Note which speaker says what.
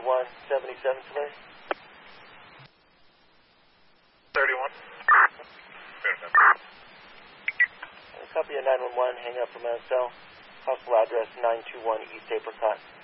Speaker 1: 3177 today.
Speaker 2: 31.
Speaker 1: Copy of 911, hang up from SL. Possible address 921 East Apricot.